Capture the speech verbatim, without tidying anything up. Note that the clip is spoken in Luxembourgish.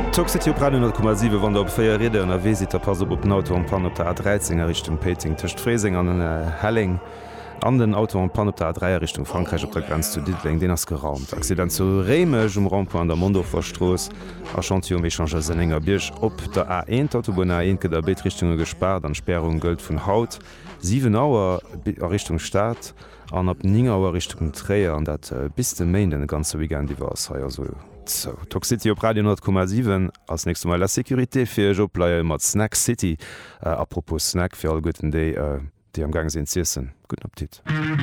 Toxity op null Komma sieben wann der op féier Rede an der Wesit der Pass op den Auto an Pan op der A dreizehn Richtung Peting Tcht Freesing an den äh, Helling an den Auto an Pan op der A drei Richtung Frankreich op der Grenz zu Dittling, den ass geraumt. Accident zu Remech um Rampo an der Mondorferstroos a Chantium méchanger se enger Bierch op der A eins Autobahn A eins der Beetrichtunge gespart, an Sperrung gëlt vun Haut. sieben Auer Richtung Staat an op Ningauer Richtung Träier an dat äh, bis de Main den ganze Wigent Di war haier so. So, Toxity op Radio null Komma sieben als nächste Mal la Securité fir Jobleier mat Snack City äh, apropos Snack fir all guten Dei äh, Di am gang sinn Zissen. Guten Appetit.